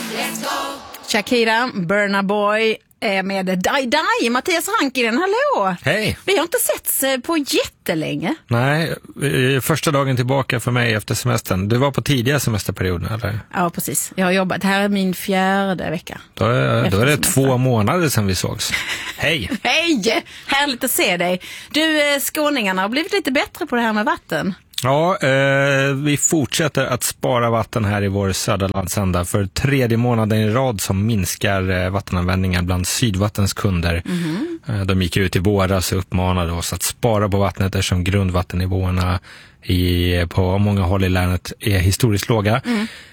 Shakira, Burna Boy med Die Die. Mattias Hankinen, hallå! Hej! Vi har inte setts på jättelänge. Nej, första dagen tillbaka för mig efter semestern. Du var på tidiga semesterperioden, eller? Ja, precis. Jag har jobbat. Det här är min 4:e vecka. Då är det 2 månader sedan vi sågs. Hej! Hej! Härligt att se dig. Du, skåningarna har blivit lite bättre på det här med vatten. Ja, vi fortsätter att spara vatten här i vår södra landsända. För 3:e månaden i rad som minskar vattenanvändningen bland Sydvattens kunder. De gick ut i våras och uppmanade oss att spara på vattnet eftersom grundvattennivåerna på många håll i länet är historiskt låga.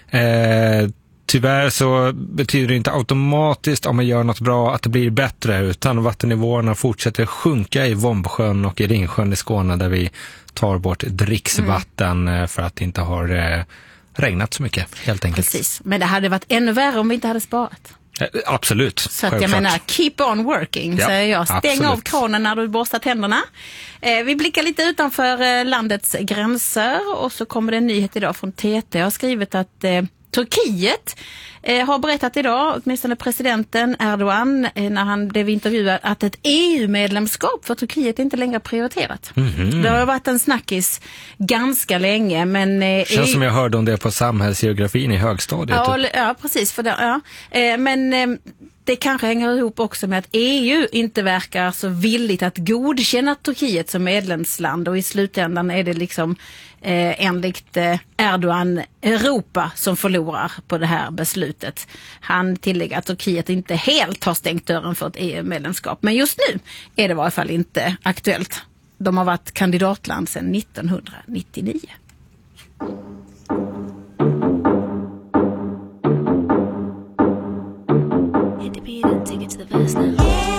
Tyvärr så betyder det inte automatiskt om man gör något bra att det blir bättre, utan vattennivåerna fortsätter sjunka i Vombsjön och i Ringsjön i Skåne där vi tar bort dricksvatten för att det inte har regnat så mycket, helt enkelt. Precis, men det hade varit ännu värre om vi inte hade sparat. Absolut. Så att jag menar, keep on working, säger jag. Stäng absolut av kranen när du borstar tänderna. Vi blickar lite utanför landets gränser och så kommer det en nyhet idag från TT. Jag har skrivit att Turkiet har berättat idag, åtminstone presidenten Erdogan, när han blev intervjuad, att ett EU-medlemskap för Turkiet inte längre prioriterat. Det har varit en snackis ganska länge, men känns som jag hörde om det på samhällsgeografin i högstadiet. Ja, precis. Men det kanske hänger ihop också med att EU inte verkar så villigt att godkänna Turkiet som medlemsland, och i slutändan är det liksom enligt Erdogan Europa som förlorar på det här beslutet. Han tillägger att Turkiet inte helt har stängt dörren för ett EU-medlemskap, men just nu är det i varje fall inte aktuellt. De har varit kandidatland sedan 1999. Hit the beat and take it to the verse now.